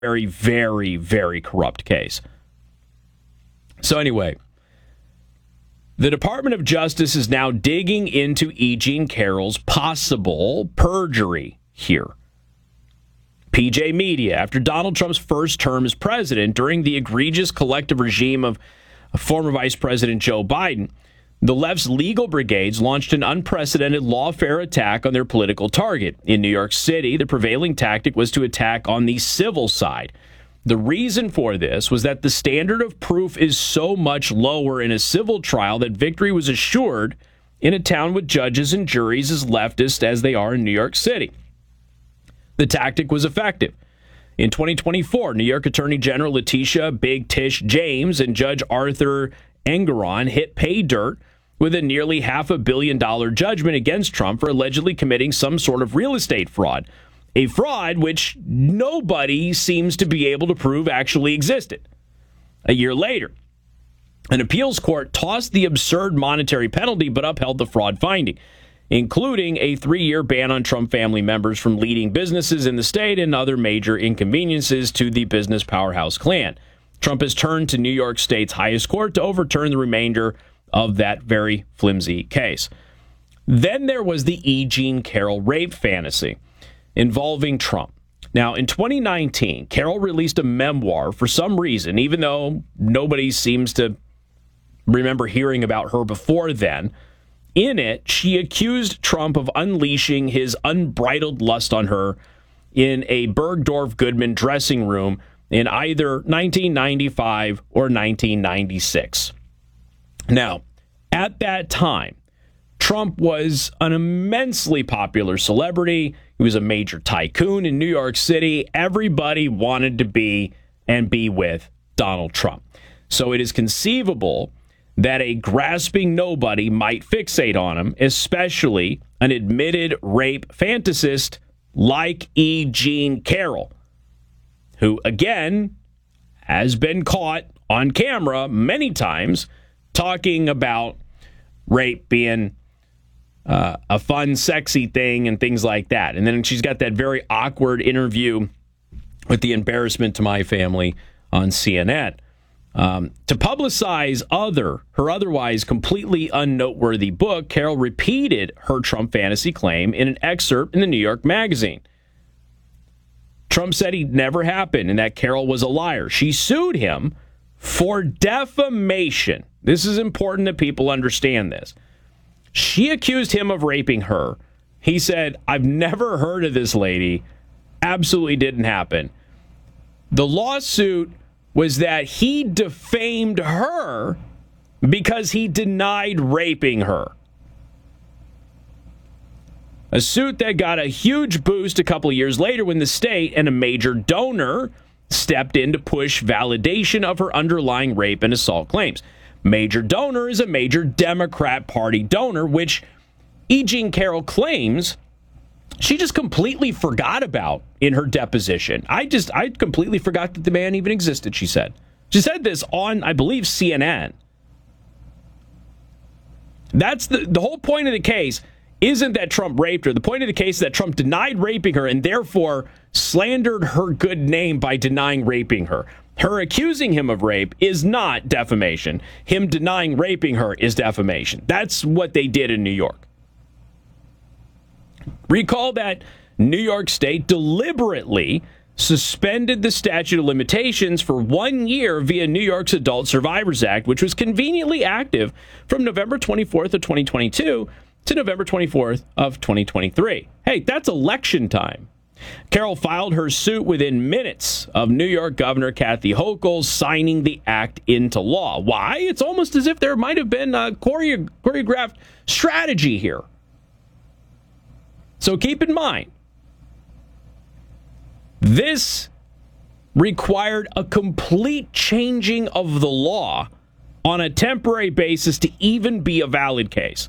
very, very, very corrupt case. So anyway, the Department of Justice is now digging into E. Jean Carroll's possible perjury here. PJ Media, after Donald Trump's first term as president, during the egregious collective regime of former Vice President Joe Biden, the left's legal brigades launched an unprecedented lawfare attack on their political target. In New York City, the prevailing tactic was to attack on the civil side. The reason for this was that the standard of proof is so much lower in a civil trial that victory was assured in a town with judges and juries as leftist as they are in New York City. The tactic was effective. In 2024, New York Attorney General Letitia Big Tish James and Judge Arthur Engoron hit pay dirt with a nearly $500 million judgment against Trump for allegedly committing some sort of real estate fraud. A fraud which nobody seems to be able to prove actually existed. A year later, an appeals court tossed the absurd monetary penalty but upheld the fraud finding, including a 3-year ban on Trump family members from leading businesses in the state and other major inconveniences to the business powerhouse clan. Trump has turned to New York State's highest court to overturn the remainder of that very flimsy case. Then there was the E. Jean Carroll rape fantasy involving Trump. Now, in 2019, Carroll released a memoir for some reason, even though nobody seems to remember hearing about her before then. In it, she accused Trump of unleashing his unbridled lust on her in a Bergdorf Goodman dressing room in either 1995 or 1996. Now, at that time, Trump was an immensely popular celebrity. He was a major tycoon in New York City. Everybody wanted to be and be with Donald Trump. So it is conceivable that a grasping nobody might fixate on him, especially an admitted rape fantasist like E. Jean Carroll, who, again, has been caught on camera many times talking about rape being a fun, sexy thing and things like that. And then she's got that very awkward interview with the embarrassment to my family on CNN. To publicize her otherwise completely unnoteworthy book, Carroll repeated her Trump fantasy claim in an excerpt in the New York Magazine. Trump said he'd never happened and that Carroll was a liar. She sued him for defamation. This is important that people understand this. She accused him of raping her. He said, I've never heard of this lady. Absolutely didn't happen. The lawsuit was that he defamed her because he denied raping her. A suit that got a huge boost a couple of years later when the state and a major donor stepped in to push validation of her underlying rape and assault claims. Major donor is a major Democrat Party donor, which E. Jean Carroll claims she just completely forgot about in her deposition. I completely forgot that the man even existed, she said. She said this on, I believe, CNN. That's the whole point of the case isn't that Trump raped her. The point of the case is that Trump denied raping her and therefore slandered her good name by denying raping her. Her accusing him of rape is not defamation. Him denying raping her is defamation. That's what they did in New York. Recall that New York State deliberately suspended the statute of limitations for 1 year via New York's Adult Survivors Act, which was conveniently active from November 24th of 2022 to November 24th of 2023. Hey, that's election time. Carroll filed her suit within minutes of New York Governor Kathy Hochul signing the act into law. Why? It's almost as if there might have been a choreographed strategy here. So keep in mind, this required a complete changing of the law on a temporary basis to even be a valid case.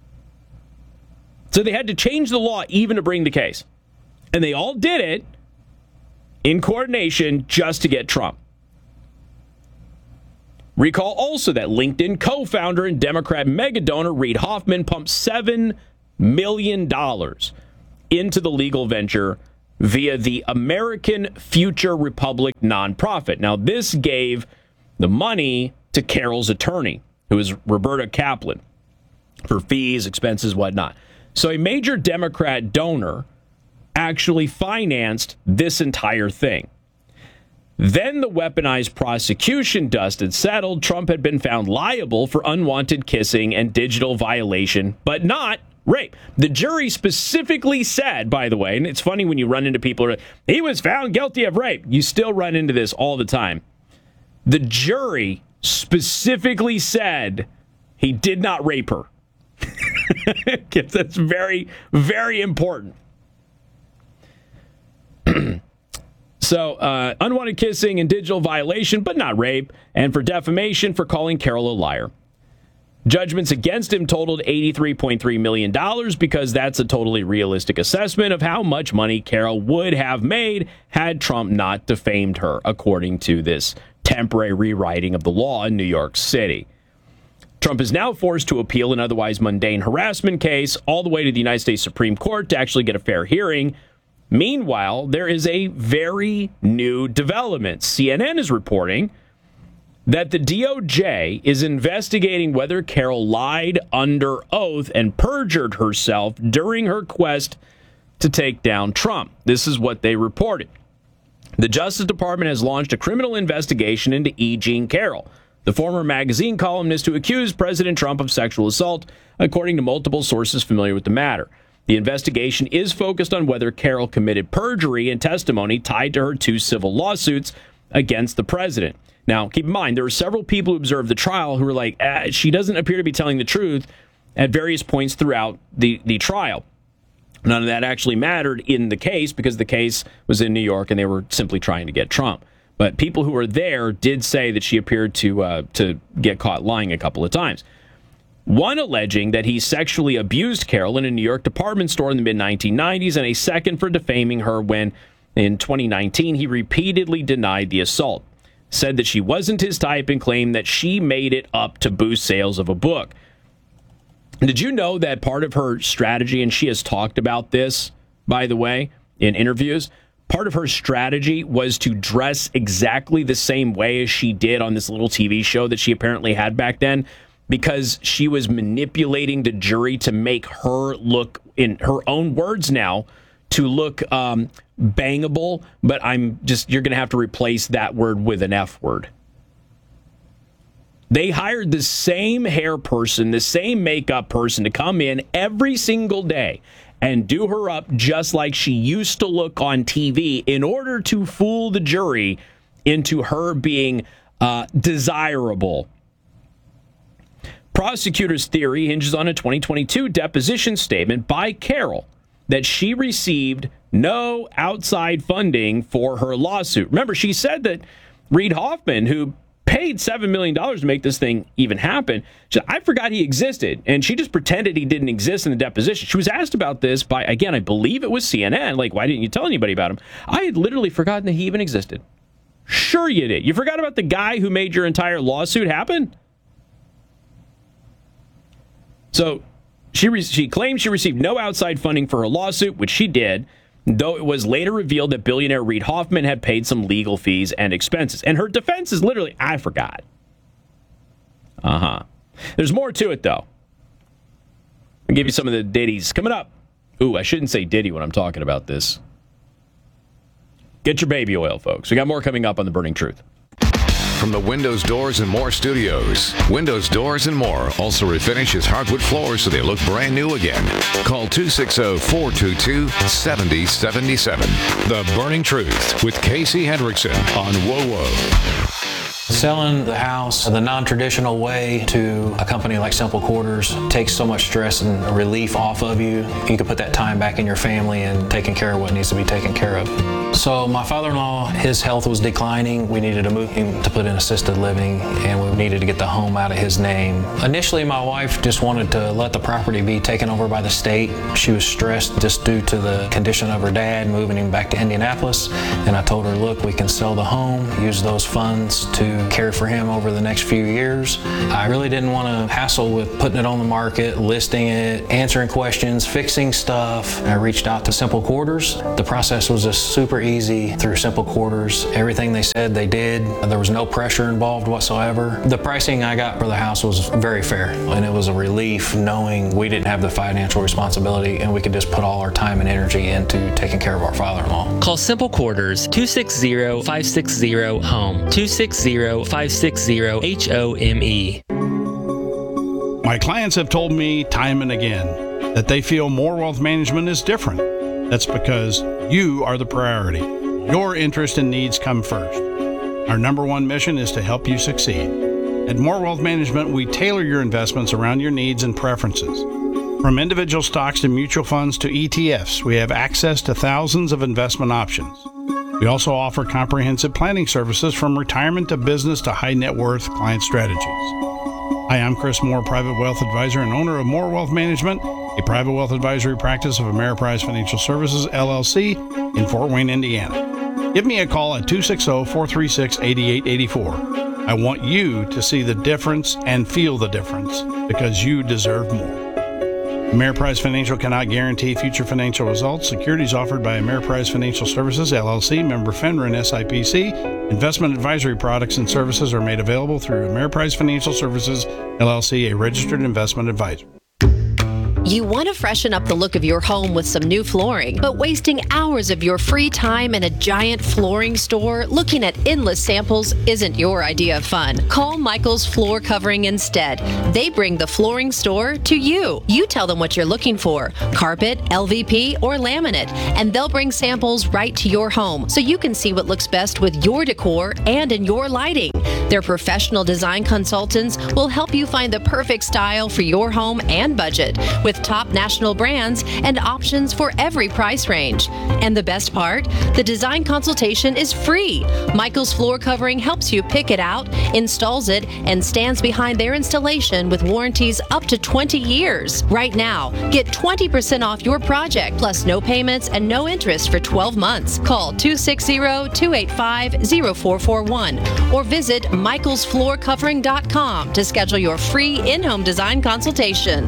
So they had to change the law even to bring the case. And they all did it in coordination just to get Trump. Recall also that LinkedIn co-founder and Democrat megadonor Reid Hoffman pumped $7 million into the legal venture via the American Future Republic nonprofit. Now, this gave the money to Carol's attorney, who is Roberta Kaplan, for fees, expenses, whatnot. So a major Democrat donor actually financed this entire thing. Then the weaponized prosecution dust had settled. Trump had been found liable for unwanted kissing and digital violation, but not rape. The jury specifically said, by the way, and it's funny when you run into people who are, he was found guilty of rape. You still run into this all the time. The jury specifically said he did not rape her. That's very, very important. So, unwanted kissing and digital violation, but not rape, and for defamation for calling Carol a liar. Judgments against him totaled $83.3 million because that's a totally realistic assessment of how much money Carol would have made had Trump not defamed her, according to this temporary rewriting of the law in New York City. Trump is now forced to appeal an otherwise mundane harassment case all the way to the United States Supreme Court to actually get a fair hearing. Meanwhile, there is a very new development. CNN is reporting that the DOJ is investigating whether Carol lied under oath and perjured herself during her quest to take down Trump. This is what they reported. The Justice Department has launched a criminal investigation into E. Jean Carroll, the former magazine columnist who accused President Trump of sexual assault, according to multiple sources familiar with the matter. The investigation is focused on whether Carroll committed perjury and testimony tied to her 2 civil lawsuits against the president. Now, keep in mind, there were several people who observed the trial who were like, she doesn't appear to be telling the truth at various points throughout the trial. None of that actually mattered in the case because the case was in New York and they were simply trying to get Trump. But people who were there did say that she appeared to get caught lying a couple of times. One alleging that he sexually abused Carol in a New York department store in the mid-1990s, and a second for defaming her when, in 2019, he repeatedly denied the assault, said that she wasn't his type, and claimed that she made it up to boost sales of a book. Did you know that part of her strategy, and she has talked about this, by the way, in interviews, part of her strategy was to dress exactly the same way as she did on this little TV show that she apparently had back then, because she was manipulating the jury to make her look, in her own words now, to look bangable, but you're going to have to replace that word with an F word. They hired the same hair person, the same makeup person to come in every single day and do her up just like she used to look on TV in order to fool the jury into her being desirable. Prosecutors' theory hinges on a 2022 deposition statement by Carol that she received no outside funding for her lawsuit. Remember, she said that Reid Hoffman, who paid $7 million to make this thing even happen, she said, I forgot he existed, and she just pretended he didn't exist in the deposition. She was asked about this by, again, I believe it was CNN, like, why didn't you tell anybody about him? I had literally forgotten that he even existed. Sure you did. You forgot about the guy who made your entire lawsuit happen? So she claimed she received no outside funding for her lawsuit, which she did, though it was later revealed that billionaire Reid Hoffman had paid some legal fees and expenses. And her defense is literally, I forgot. There's more to it, though. I'll give you some of the ditties coming up. Ooh, I shouldn't say ditty when I'm talking about this. Get your baby oil, folks. We got more coming up on The Burning Truth. From the Windows, Doors, and More studios. Windows, Doors, and More also refinishes hardwood floors so they look brand new again. Call 260-422-7077. The Burning Truth with Casey Hendrickson on WOWO. Selling the house the non-traditional way to a company like Simple Quarters takes so much stress and relief off of you. You can put that time back in your family and taking care of what needs to be taken care of. So my father-in-law, his health was declining. We needed to move him to put in assisted living, and we needed to get the home out of his name. Initially, my wife just wanted to let the property be taken over by the state. She was stressed just due to the condition of her dad moving him back to Indianapolis. And I told her, look, we can sell the home, use those funds to to care for him over the next few years. I really didn't want to hassle with putting it on the market, listing it, answering questions, fixing stuff. I reached out to Simple Quarters. The process was just super easy through Simple Quarters. Everything they said they did. There was no pressure involved whatsoever. The pricing I got for the house was very fair, and it was a relief knowing we didn't have the financial responsibility and we could just put all our time and energy into taking care of our father-in-law. Call Simple Quarters 260-560-HOME, 260-560-HOME. My clients have told me time and again that they feel More Wealth Management is different. That's because you are the priority. Your interest and needs come first. Our number one mission is to help you succeed. At More Wealth Management, we tailor your investments around your needs and preferences. From individual stocks to mutual funds to ETFs, we have access to thousands of investment options. We also offer comprehensive planning services from retirement to business to high net worth client strategies. Hi, I'm Chris Moore, Private Wealth Advisor and owner of More Wealth Management, a private wealth advisory practice of Ameriprise Financial Services, LLC, in Fort Wayne, Indiana. Give me a call at 260-436-8884. I want you to see the difference and feel the difference because you deserve more. Ameriprise Financial cannot guarantee future financial results. Securities offered by Ameriprise Financial Services, LLC, member FINRA and SIPC. Investment advisory products and services are made available through Ameriprise Financial Services, LLC, a registered investment advisor. You want to freshen up the look of your home with some new flooring, but wasting hours of your free time in a giant flooring store looking at endless samples isn't your idea of fun. Call Michael's Floor Covering instead. They bring the flooring store to you. You tell them what you're looking for, carpet, LVP, or laminate, and they'll bring samples right to your home so you can see what looks best with your decor and in your lighting. Their professional design consultants will help you find the perfect style for your home and budget, with top national brands and options for every price range. And the best part, the design consultation is free. Michael's Floor Covering helps you pick it out, installs it, and stands behind their installation with warranties up to 20 years. Right now, get 20% off your project, plus no payments and no interest for 12 months. Call 260-285-0441 or visit michaelsfloorcovering.com to schedule your free in-home design consultation.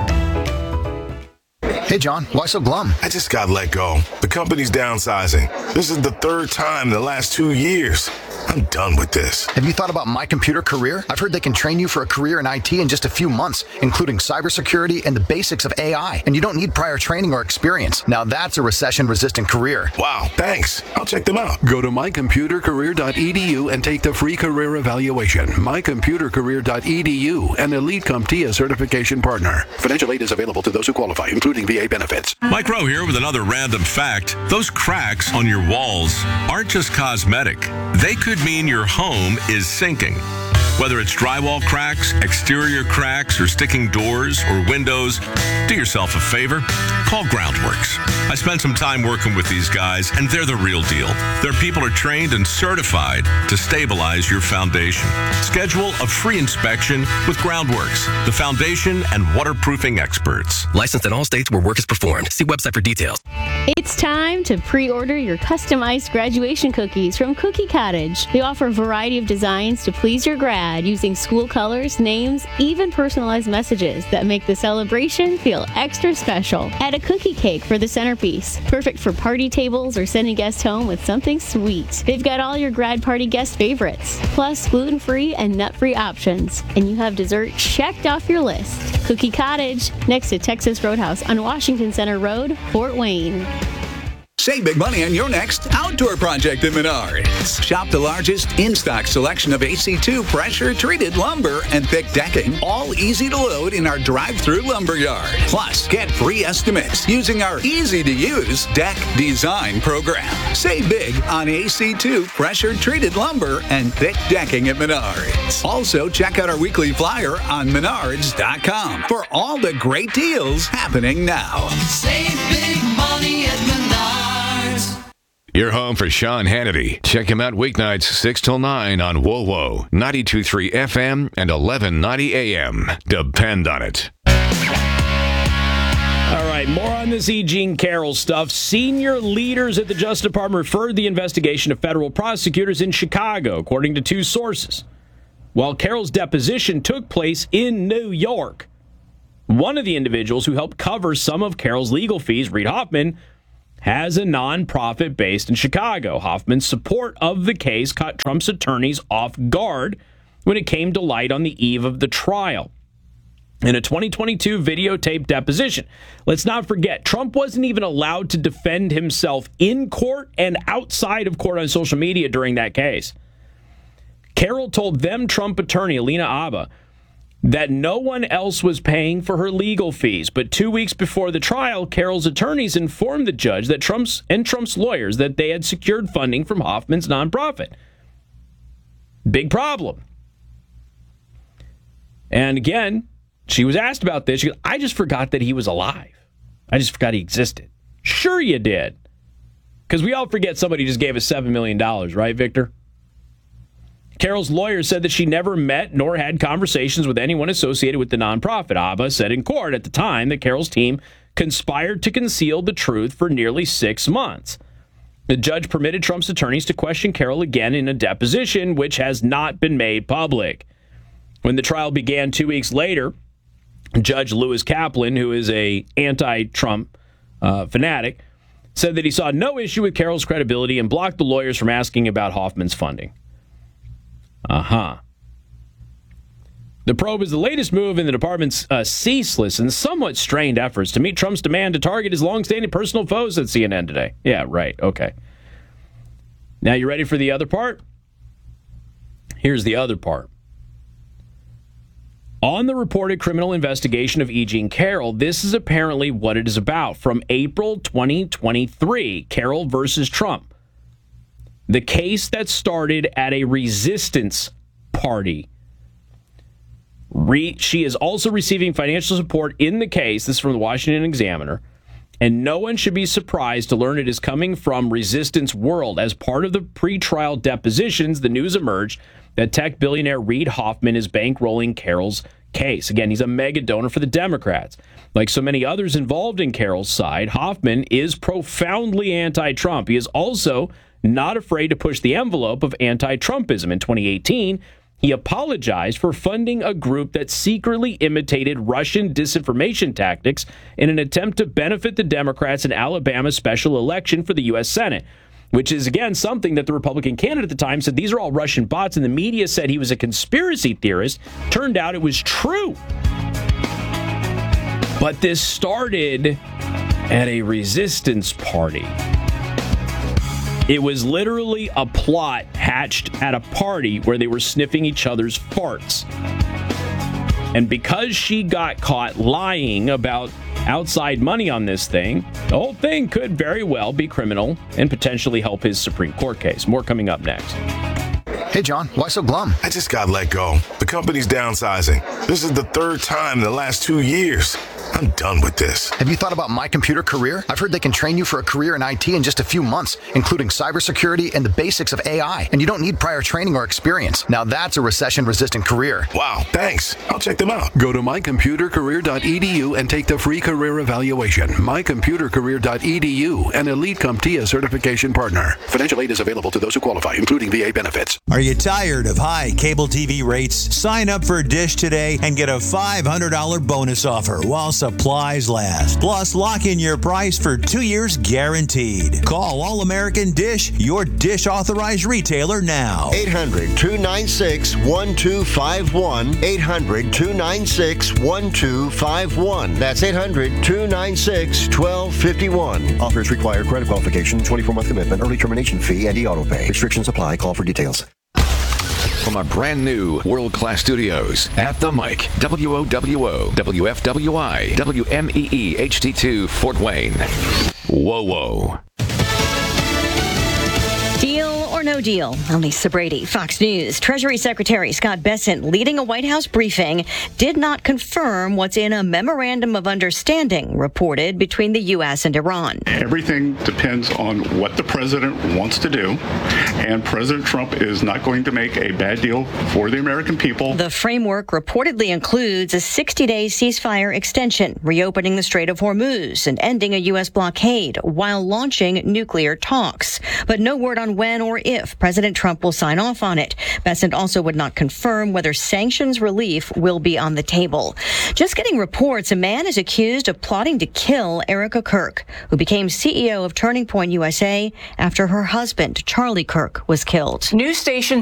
Hey, John, why so glum? I just got let go. The company's downsizing. This is the third time in the last 2 years. I'm done with this. Have you thought about My Computer Career? I've heard they can train you for a career in IT in just a few months, including cybersecurity and the basics of AI. And you don't need prior training or experience. Now that's a recession-resistant career. Wow, thanks. I'll check them out. Go to mycomputercareer.edu and take the free career evaluation. mycomputercareer.edu, an Elite CompTIA certification partner. Financial aid is available to those who qualify, including VA benefits. Mike Rowe here with another random fact. Those cracks on your walls aren't just cosmetic. They could mean your home is sinking. Whether it's drywall cracks, exterior cracks, or sticking doors or windows, do yourself a favor. Call Groundworks. I spent some time working with these guys, and they're the real deal. Their people are trained and certified to stabilize your foundation. Schedule a free inspection with Groundworks, the foundation and waterproofing experts. Licensed in all states where work is performed. See website for details. It's time to pre-order your customized graduation cookies from Cookie Cottage. They offer a variety of designs to please your grad using school colors, names, even personalized messages that make the celebration feel extra special. Add a cookie cake for the centerpiece, perfect for party tables or sending guests home with something sweet. They've got all your grad party guest favorites, plus gluten-free and nut-free options. And you have dessert checked off your list. Cookie Cottage, next to Texas Roadhouse on Washington Center Road, Fort Wayne. Save big money on your next outdoor project at Menards. Shop the largest in-stock selection of AC2 pressure-treated lumber and thick decking, all easy to load in our drive-through lumber yard. Plus, get free estimates using our easy-to-use deck design program. Save big on AC2 pressure-treated lumber and thick decking at Menards. Also, check out our weekly flyer on Menards.com for all the great deals happening now. Save big money at Menards. Your home for Sean Hannity. Check him out weeknights 6 till 9 on WoWo, 92.3 FM and 1190 AM. Depend on it. All right, more on this E. Jean Carroll stuff. Senior leaders at the Justice Department referred the investigation to federal prosecutors in Chicago, according to two sources. While Carroll's deposition took place in New York, one of the individuals who helped cover some of Carroll's legal fees, Reid Hoffman, has a nonprofit based in Chicago. Hoffman's support of the case caught Trump's attorneys off guard when it came to light on the eve of the trial. In a 2022 videotaped deposition, let's not forget, Trump wasn't even allowed to defend himself in court and outside of court on social media during that case. Carroll told then Trump attorney Alina Abba that no one else was paying for her legal fees. But 2 weeks before the trial, Carroll's attorneys informed the judge that Trump's lawyers that they had secured funding from Hoffman's nonprofit. Big problem. And again, she was asked about this. She goes, I just forgot that he was alive. I just forgot he existed. Sure you did. Because we all forget somebody just gave us $7 million, right, Victor? Carroll's lawyer said that she never met nor had conversations with anyone associated with the nonprofit. Abba said in court at the time that Carroll's team conspired to conceal the truth for nearly 6 months. The judge permitted Trump's attorneys to question Carroll again in a deposition, which has not been made public. When the trial began 2 weeks later, Judge Lewis Kaplan, who is an anti-Trump fanatic, said that he saw no issue with Carroll's credibility and blocked the lawyers from asking about Hoffman's funding. The probe is the latest move in the department's ceaseless and somewhat strained efforts to meet Trump's demand to target his longstanding personal foes at CNN today. Yeah, right. Okay. Now, you ready for the other part? Here's the other part. On the reported criminal investigation of E. Jean Carroll, this is apparently what it is about. From April 2023, Carroll versus Trump. The case that started at a resistance party. She is also receiving financial support in the case. This is from the Washington Examiner. And no one should be surprised to learn it is coming from Resistance World. As part of the pretrial depositions, the news emerged that tech billionaire Reid Hoffman is bankrolling Carroll's case. Again, he's a mega donor for the Democrats. Like so many others involved in Carroll's side, Hoffman is profoundly anti-Trump. He is also not afraid to push the envelope of anti-Trumpism. In 2018, he apologized for funding a group that secretly imitated Russian disinformation tactics in an attempt to benefit the Democrats in Alabama's special election for the U.S. Senate, which is, again, something that the Republican candidate at the time said these are all Russian bots, and the media said he was a conspiracy theorist. Turned out it was true. But this started at a resistance party. It was literally a plot hatched at a party where they were sniffing each other's farts. And because she got caught lying about outside money on this thing, the whole thing could very well be criminal and potentially help his Supreme Court case. More coming up next. Hey, John, why so glum? I just got let go. The company's downsizing. This is the third time in the last 2 years. I'm done with this. Have you thought about My Computer Career? I've heard they can train you for a career in IT in just a few months, including cybersecurity and the basics of AI. And you don't need prior training or experience. Now that's a recession-resistant career. Wow, thanks. I'll check them out. Go to mycomputercareer.edu and take the free career evaluation. mycomputercareer.edu, an elite CompTIA certification partner. Financial aid is available to those who qualify, including VA benefits. Are you tired of high cable TV rates? Sign up for Dish today and get a $500 bonus offer while supplies last. Plus, lock in your price for 2 years guaranteed. Call All American Dish, your Dish authorized retailer now. 800-296-1251. 800-296-1251. That's 800-296-1251. Offers require credit qualification, 24-month commitment, early termination fee, and e-auto pay. Restrictions apply. Call for details. From our brand new world-class studios at the mic, WOWO, WFWI, WMEE HD2 Fort Wayne. Whoa, whoa. Deal or or no deal. I'm Lisa Brady, Fox News. Treasury Secretary Scott Bessent, leading a White House briefing, did not confirm what's in a memorandum of understanding reported between the U.S. and Iran. Everything depends on what the president wants to do, and President Trump is not going to make a bad deal for the American people. The framework reportedly includes a 60-day ceasefire extension, reopening the Strait of Hormuz and ending a U.S. blockade while launching nuclear talks. But no word on when or if President Trump will sign off on it. Bessent also would not confirm whether sanctions relief will be on the table. Just getting reports, a man is accused of plotting to kill Erica Kirk, who became CEO of Turning Point USA after her husband, Charlie Kirk, was killed. News stations